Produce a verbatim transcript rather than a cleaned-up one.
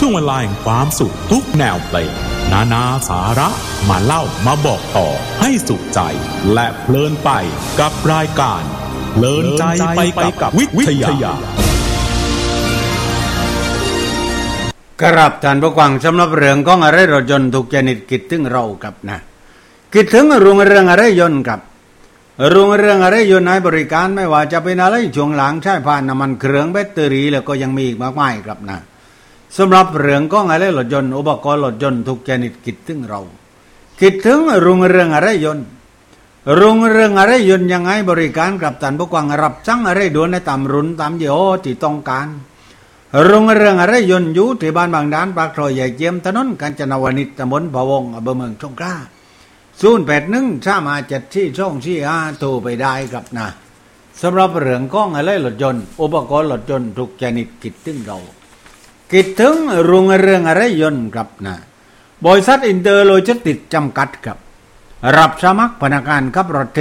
ช่วงเวลาแห่งความสุขทุกแนวเพลงนานาสาระมาเล่ามาบอกต่อให้สุขใจและเพลินไปกับรายการเพลินใจไปกับวิทยากราบท่านผู้ฟังสำหรับเรื่องของอะไรรถยนต์ทุกชนิดคิดถึงเรากับนะคิดถึงรุ่งเรืองอะไรยนต์กับรุ่งเรืองอะไรยนต์ให้บริการไม่ว่าจะเป็นอะไรช่วงหลังใช้ผ่านน้ำมันเครื่องแบตเตอรี่แล้วก็ยังมีอีกมากมายครับนะสำหรับเรื่องของอะไรรถยนต์อุปกรณ์รถยนต์ทุกชนิดคิดถึงเราคิดถึงรุ่งเรืองอะไรยนต์รุ่งเรืองอะไรยนต์ยังไงบริการกับท่านผู้ฟังรับสั่งอะไรด่วนในตามรุ่นตามยี่ห้อที่ต้องการรุ่งเรืองอะไรยนต์อยู่ที่บ้านบางด้านปากซอยใหญ่เจียมถนนกาญจนวนิชตำบลพะวงอำเภอเมืองสงขลาศูนย์แปดหนึ่งสามห้าเจ็ดสี่สองสี่ห้าโทรไปได้ครับนะสำหรับเรื่องของอะไรรถยนต์อุปกรณ์รถยนต์ทุกชนิดคิดถึงเราคิดถึงรุ่งเรืองอะไรยนต์ครับนะบริษัทอินเตอร์โลจิสติกส์จำกัดครับรับสมัครพนักงานขับรถ